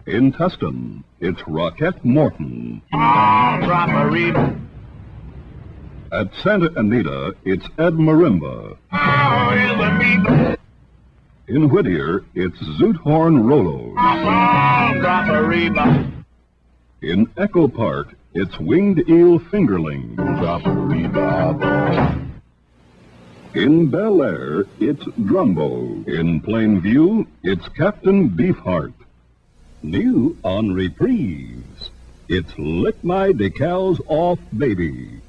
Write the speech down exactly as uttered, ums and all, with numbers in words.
In Tustin, it's Roquette Morton. Oh, drop a Reba. At Santa Anita, it's Ed Marimba. Oh, Elabeba. In Whittier, it's Zoothorn Rolo. Oh, drop a Reba. In Echo Park, it's Winged Eel Fingerling. Drop a Reba. In Bel Air, it's Drumbo. In Plainview, it's Captain Beefheart. New on Reprise, it's Lick My Decals Off Baby.